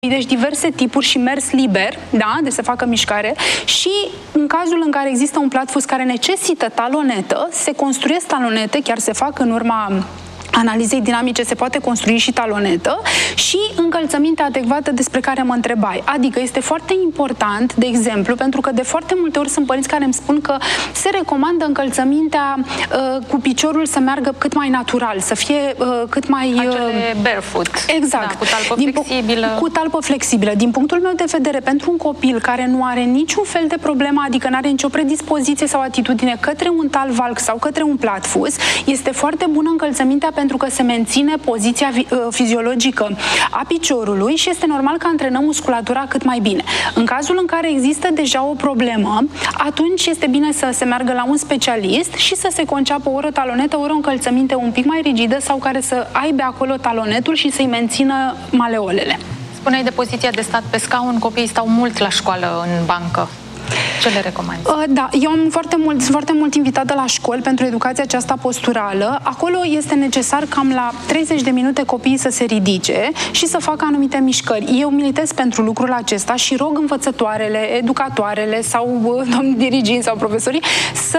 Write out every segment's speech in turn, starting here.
Deci diverse tipuri și mers liber, da, de să facă mișcare, și în cazul în care există un platfus care necesită talonetă, se construiesc talonete, chiar se fac în urma analizei dinamice, se poate construi și talonetă și încălțăminte adecvată despre care mă întrebai. Adică este foarte important, de exemplu, pentru că de foarte multe ori sunt părinți care îmi spun că se recomandă încălțămintea cu piciorul să meargă cât mai natural, să fie cât mai... Acele barefoot. Exact. Da, cu talpă flexibilă. Cu talpă flexibilă. Din punctul meu de vedere, pentru un copil care nu are niciun fel de problemă, adică nu are nicio predispoziție sau atitudine către un talvalc sau către un platfus, este foarte bună încălțămintea pentru că se menține poziția fiziologică a piciorului și este normal că antrenăm musculatura cât mai bine. În cazul în care există deja o problemă, atunci este bine să se meargă la un specialist și să se conceapă ori o talonetă, ori o încălțăminte un pic mai rigidă sau care să aibă acolo talonetul și să-i mențină maleolele. Spuneai de poziția de stat pe scaun, copiii stau mult la școală în bancă. Ce le recomanzi? Da, eu am foarte mult invitată la școli pentru educația aceasta posturală. Acolo este necesar cam la 30 de minute copiii să se ridice și să facă anumite mișcări. Eu militez pentru lucrul acesta și rog învățătoarele, educatoarele sau domnii diriginți sau profesorii să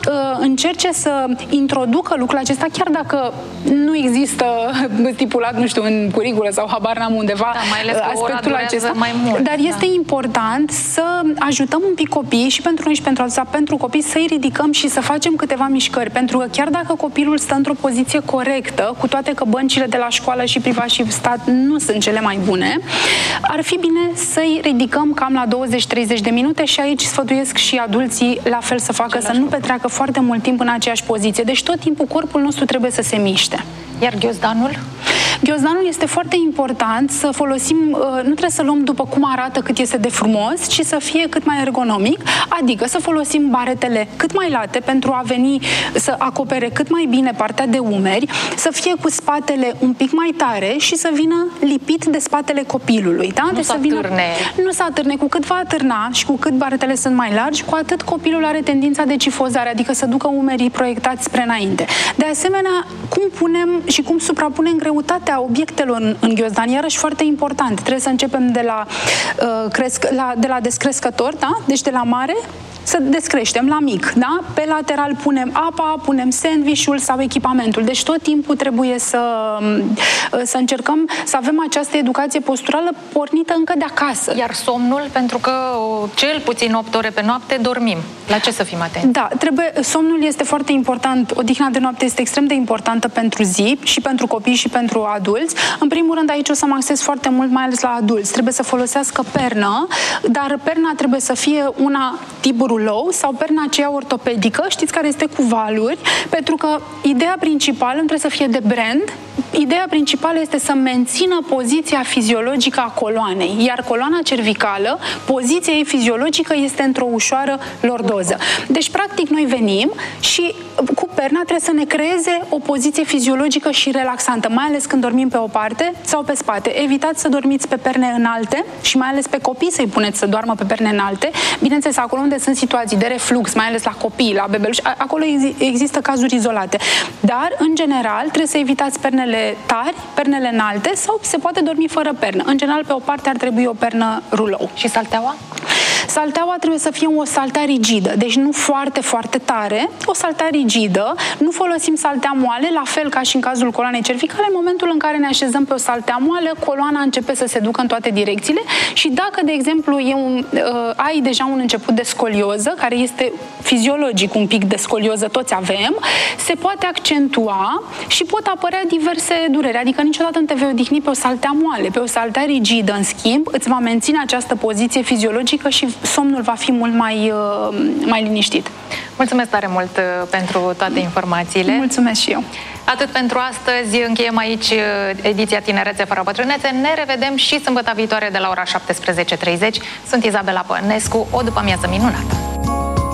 încerce să introducă lucrul acesta, chiar dacă nu există stipulat, nu știu, în curriculă sau habar n-am undeva, da, mai ales că aspectul acesta. Mai mult, dar este important să ajutăm un pic copiii și pentru noi și pentru alții, pentru copii, să-i ridicăm și să facem câteva mișcări, pentru că chiar dacă copilul stă într-o poziție corectă, cu toate că băncile de la școală și privat și stat nu sunt cele mai bune, ar fi bine să-i ridicăm cam la 20-30 de minute și aici sfătuiesc și adulții la fel să facă, să nu petreacă foarte mult timp în aceeași poziție. Deci tot timpul corpul nostru trebuie să se miște. Iar ghiozdanul? Ghiozdanul este foarte important să folosim, nu trebuie să luăm după cum arată cât este de frumos, ci să fie cât mai ergonomic, adică să folosim baretele cât mai late pentru a veni să acopere cât mai bine partea de umeri, să fie cu spatele un pic mai tare și să vină lipit de spatele copilului. Da? Nu să atârne. Nu să atârne. Cu cât va atârna și cu cât baretele sunt mai largi, cu atât copilul are tendința de cifozare, adică să ducă umerii proiectați spre înainte. De asemenea, cum punem și cum suprapunem greutatea obiectelor în ghiozdan, iarăși foarte important. Trebuie să începem de la descrescător, da? Deci de la mare să descreștem la mic, da? Pe lateral punem apa, punem sandwich-ul sau echipamentul. Deci tot timpul trebuie să încercăm să avem această educație posturală pornită încă de acasă. Iar somnul, pentru că cel puțin 8 ore pe noapte dormim. La ce să fim atenți? Da, somnul este foarte important. Odihna de noapte este extrem de importantă pentru zi și pentru copii și pentru adulți. În primul rând, aici o să mă axez foarte mult, mai ales la adulți. Trebuie să folosească pernă, dar perna trebuie să fie una tip rulou sau perna aceea ortopedică, știți, care este cu valuri, pentru că ideea principală nu trebuie să fie de brand, ideea principală este să mențină poziția fiziologică a coloanei, iar coloana cervicală, poziția ei fiziologică este într-o ușoară lordoză. Deci, practic, noi venim și cu perna trebuie să ne creeze o poziție fiziologică și relaxantă, mai ales când dormim pe o parte sau pe spate. Evitați să dormiți pe perne înalte și mai ales pe copii să-i puneți să doarmă pe perne înalte. Bineînțeles, acolo unde sunt situații de reflux, mai ales la copii, la bebeluși, acolo există cazuri izolate. Dar, în general, trebuie să evitați pernele tari, pernele înalte sau se poate dormi fără pernă. În general, pe o parte ar trebui o pernă rulou. Și salteaua? Salteaua trebuie să fie o saltea rigidă, deci nu foarte, foarte tare, o saltea rigidă. Nu folosim saltea moale, la fel ca și în cazul coloanei cervicale. În momentul în care ne așezăm pe o saltea moale, coloana începe să se ducă în toate direcțiile și dacă, de exemplu, ai deja un început de scolioză, care este fiziologic un pic de scolioză, toți avem, se poate accentua și pot apărea diverse dureri. Adică niciodată nu te vei odihni pe o saltea moale, pe o saltea rigidă, în schimb, îți va menține această poziție fiziologică și somnul va fi mult mai liniștit. Mulțumesc tare mult pentru toate informațiile. Mulțumesc și eu. Atât pentru astăzi. Încheiem aici ediția Tinerețe fără bătrânețe. Ne revedem și sâmbătă viitoare de la ora 17:30. Sunt Izabela Pănescu. O după-amiază minunată!